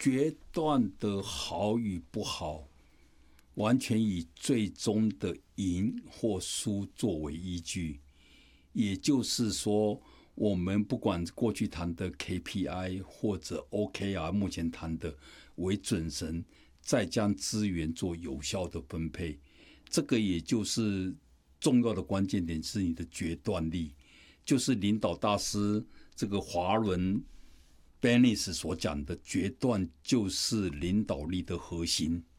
决断的好与不好，完全以最终的赢或输作为依据。也就是说，我们不管过去谈的 KPI 或者 OKR， 目前谈的为准绳，再将资源做有效的分配。这个也就是重要的关键点，是你的决断力，就是领导大师这个华伦 Bennis 所讲的，决断就是领导力的核心。